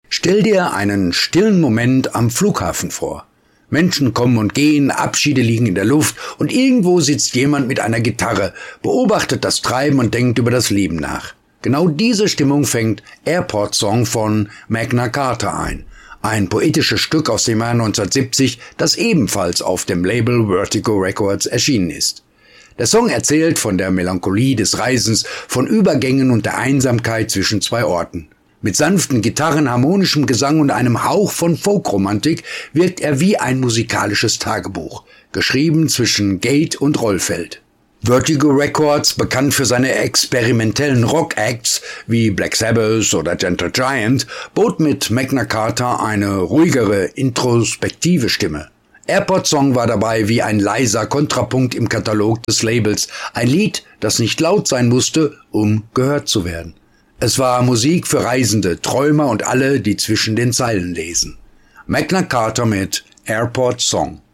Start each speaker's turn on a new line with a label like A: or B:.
A: Stell dir einen stillen Moment am Flughafen vor. Menschen kommen und gehen, Abschiede liegen in der Luft und irgendwo sitzt jemand mit einer Gitarre, beobachtet das Treiben und denkt über das Leben nach. Genau diese Stimmung fängt Airport Song von Magna Carta ein. Ein poetisches Stück aus dem Jahr 1970, das ebenfalls auf dem Label Vertigo Records erschienen ist. Der Song erzählt von der Melancholie des Reisens, von Übergängen und der Einsamkeit zwischen zwei Orten. Mit sanften Gitarren, harmonischem Gesang und einem Hauch von Folkromantik wirkt er wie ein musikalisches Tagebuch, geschrieben zwischen Gate und Rollfeld. Vertigo Records, bekannt für seine experimentellen Rock-Acts wie Black Sabbath oder Gentle Giant, bot mit Magna Carta eine ruhigere, introspektive Stimme. Airport Song war dabei wie ein leiser Kontrapunkt im Katalog des Labels, ein Lied, das nicht laut sein musste, um gehört zu werden. Es war Musik für Reisende, Träumer und alle, die zwischen den Zeilen lesen. Magna Carta mit Airport Song.